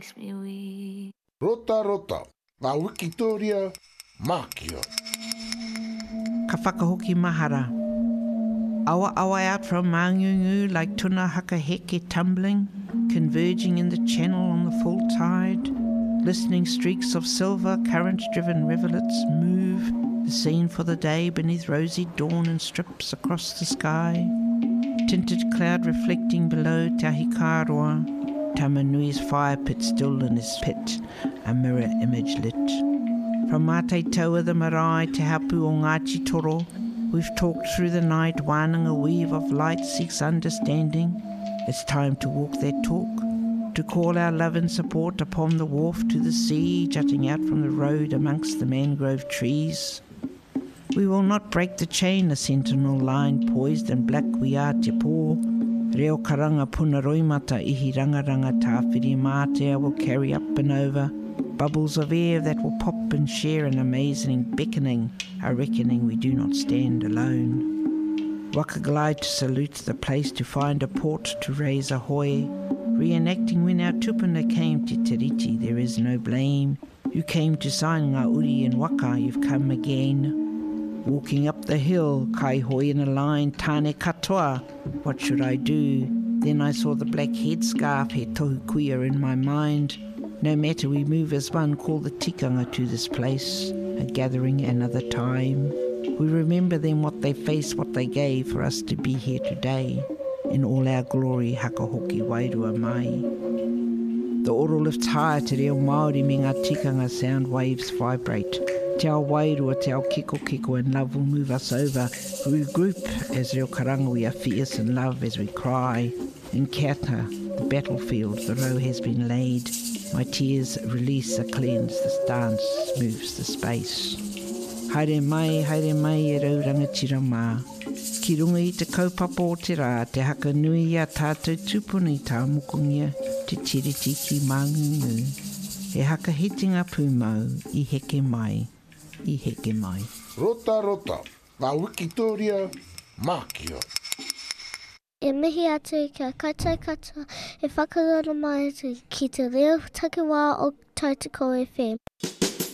Rota rota, ngā Wikitoria, Mākia. Ka whakahoki mahara. Awa awa out from Mangungu like tuna haka heke tumbling, converging in the channel on the full tide. Listening streaks of silver current-driven rivulets move, the scene for the day beneath rosy dawn and strips across the sky. Tinted cloud reflecting below Tahikaroa, Tamanui's fire pit still in his pit, a mirror image lit. From Mate Taua the Marae Te Hapu o Ngāti Toro, we've talked through the night, wānanga weave of light seeks understanding. It's time to walk that talk, to call our love and support upon the wharf to the sea, jutting out from the road amongst the mangrove trees. We will not break the chain, a sentinel line poised and black we are te pō. Reo karanga puna roimata ihi rangaranga tāwhiri mātea will carry up and over. Bubbles of air that will pop and share an amazing beckoning, a reckoning we do not stand alone. Waka glide to salute the place, to find a port, to raise a hoi. Reenacting when our tupuna came to Te Riti, there is no blame. You came to sign ngā uri and waka, you've come again. Walking up the hill, kai hoi in a line, tāne katoa. What should I do? Then I saw the black headscarf, he tohu kuia in my mind. No matter, we move as one, call the tikanga to this place, a gathering another time. We remember them, what they faced, what they gave for us to be here today. In all our glory, haka hoki wairua mai. The oro lifts high te reo Māori me ngā tikanga, sound waves vibrate. Te ao wairua, te ao kiko kiko, and love will move us over. We regroup as reo karanga, we are fierce in love as we cry. In Kiata, the battlefield, the row has been laid. My tears release a cleanse, this dance moves the space. Haere mai e rau rangatira mā. Ki runga i te kaupapa o te rā, te haka nui a tātou tupuna i tā mukungia, te tiriti ki Mangungu. E haka hitinga pūmau, i heke mai, i heke mai. Rota rota, ngā Wikitoria, Mākia. E mihi atu kia kaitai katoa, e whakarara mai atu ki te reo takiwā o Tautoko FM.